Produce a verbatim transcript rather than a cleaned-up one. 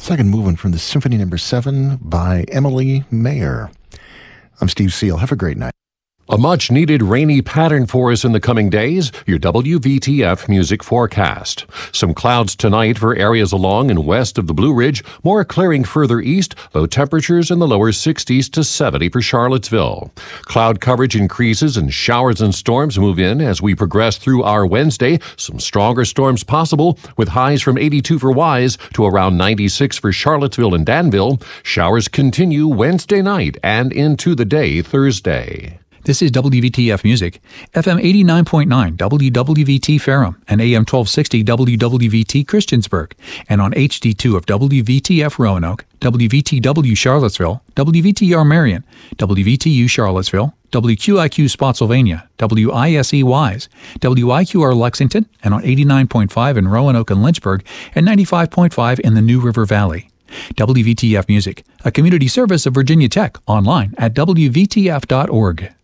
Second movement from the Symphony Number seven by Emily Mayer. I'm Steve Seal. Have a great night. A much-needed rainy pattern for us in the coming days, your W V T F music forecast. Some clouds tonight for areas along and west of the Blue Ridge, more clearing further east, low temperatures in the lower sixties to seventy for Charlottesville. Cloud coverage increases and showers and storms move in as we progress through our Wednesday. Some stronger storms possible, with highs from eighty-two for Wise to around ninety-six for Charlottesville and Danville. Showers continue Wednesday night and into the day Thursday. This is W V T F Music, F M eighty-nine point nine W W V T Ferrum and A M twelve sixty W W V T Christiansburg, and on H D two of W V T F Roanoke, W V T W Charlottesville, W V T R Marion, W V T U Charlottesville, W Q I Q Spotsylvania, W I S E Wise, W I Q R Lexington, and on eighty-nine point five in Roanoke and Lynchburg, and ninety-five point five in the New River Valley. W V T F Music, a community service of Virginia Tech, online at W V T F dot org.